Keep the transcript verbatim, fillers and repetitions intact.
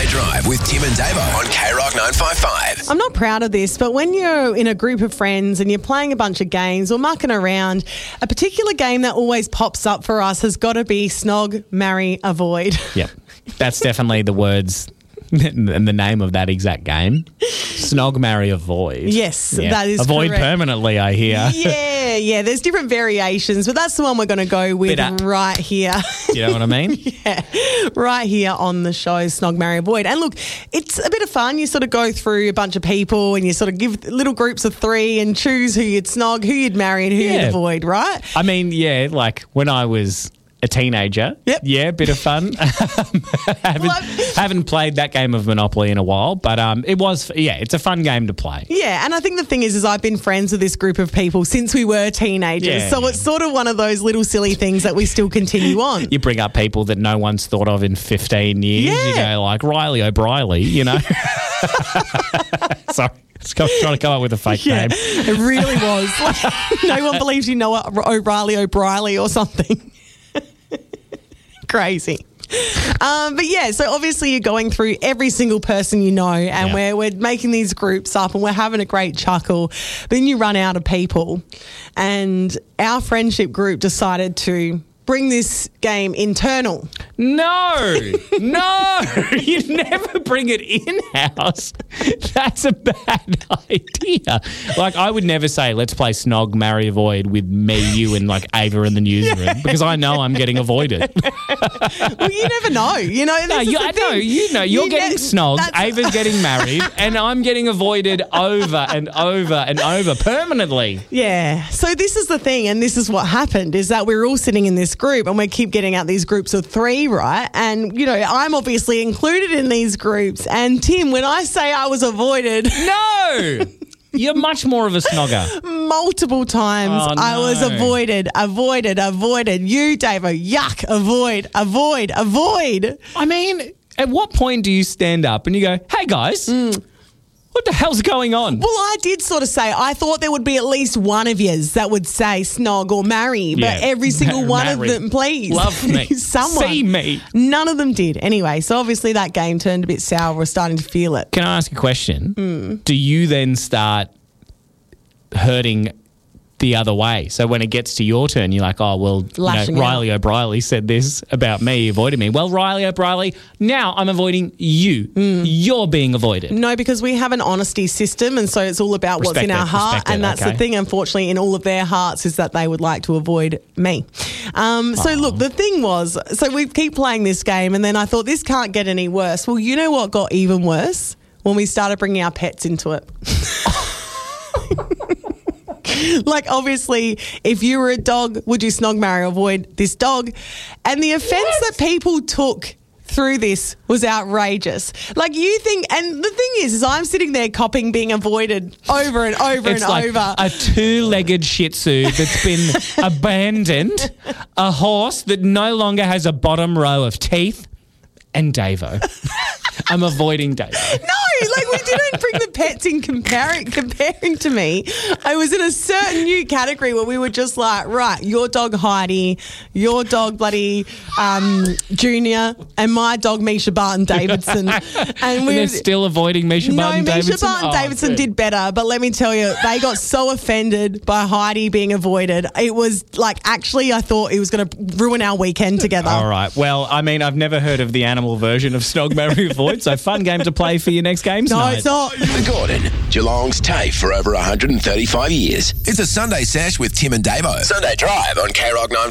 Sunday Drive with Tim and Davo on K Rock nine five five. I'm not proud of this, but when you're in a group of friends and you're playing a bunch of games or mucking around, a particular game that always pops up for us has got to be Snog, Marry, Avoid. Yep. That's definitely the words and the name of that exact game. Snog, Marry, Avoid. Yes, Yeah. that is Avoid correct. permanently, I hear. Yeah, yeah. There's different variations, but that's the one we're going to go with Bit up. right here. You know what I mean? Yeah, right here on the show, Snog, Marry, Avoid. And look, it's a bit of fun. You sort of go through a bunch of people and you sort of give little groups of three and choose who you'd snog, who you'd marry and who Yeah. you'd avoid, right? I mean, yeah, like when I was a teenager. Yep. Yeah, bit of fun. haven't, haven't played that game of Monopoly in a while, but um, it was, yeah, it's a fun game to play. Yeah, and I think the thing is, is I've been friends with this group of people since we were teenagers. Yeah, so yeah. it's sort of one of those little silly things that we still continue on. You bring up people that no one's thought of in fifteen years. You Yeah. go like Riley O'Reilly, you know. Sorry. Just trying to come up with a fake Yeah, name. it really was. Like, no one believes you know O'Reilly O'Reilly or something. Crazy. Um, but yeah, so obviously you're going through every single person you know and Yeah. we're, we're making these groups up and we're having a great chuckle. But then you run out of people and our friendship group decided to bring this game internal. No, no, you never bring it in-house. That's a bad idea. Like, I would never say, let's play Snog, Marry, Avoid with me, you, and like Ava in the newsroom because I know I'm getting avoided. Well, you never know. You know, No, this is you, the I know, thing. you know, you're You getting ne- snogged, that's- Ava's getting married, and I'm getting avoided over and over and over permanently. Yeah. So this is the thing, and this is what happened, is that we're all sitting in this group and we keep getting out these groups of three, right? And, you know, I'm obviously included in these groups. And Tim, when I say I was avoided No! You're much more of a snogger. multiple times, Oh, I was no. avoided, avoided, avoided. You, Davo, yuck, avoid, avoid, avoid. I mean, at what point do you stand up and you go, hey guys, what the hell's going on? Well, I did sort of say, I thought there would be at least one of yous that would say snog or marry, but Yeah. every single Mar- one marry. of them, please. Love me. Someone. See me. None of them did. Anyway, so obviously that game turned a bit sour. We're starting to feel it. Can I ask a question? Mm. Do you then start hurting the other way? So when it gets to your turn, you're like, oh, well, you Lashing know, out. Riley O'Reilly said this about me, avoiding me. Well, Riley O'Reilly, now I'm avoiding you. Mm. You're being avoided. No, because we have an honesty system, and so it's all about what's Respect in our it, heart. respect it, And that's okay. the thing, unfortunately, in all of their hearts is that they would like to avoid me. Um, so look, the thing was, so we keep playing this game, and then I thought this can't get any worse. Well, you know what got even worse? When we started bringing our pets into it. Like, obviously, if you were a dog, would you snog, marry, avoid this dog? And the offence that people took through this was outrageous. Like, you think, and the thing is, is I'm sitting there copping being avoided over and over It's and like over. a two-legged Shih Tzu that's been abandoned, a horse that no longer has a bottom row of teeth, and Davo. I'm avoiding Davo. No, like we didn't bring the pets in comparing comparing to me. I was in a certain new category where we were just like, right, your dog Heidi, your dog bloody um, Junior, and my dog Misha Barton Davidson. And And we they're still avoiding Misha no, Barton Misha Davidson? Barton Oh, Davidson good. did better, but let me tell you, they got so offended by Heidi being avoided. It was like, actually, I thought it was going to ruin our weekend together. All right. Well, I mean, I've never heard of the animal version of Snog, Marry, Avoid, so fun game to play for your next games No, night. it's not. The Gordon, Geelong's TAFE for over one hundred thirty-five years. It's a Sunday sesh with Tim and Davo. Sunday Drive on K Rock nine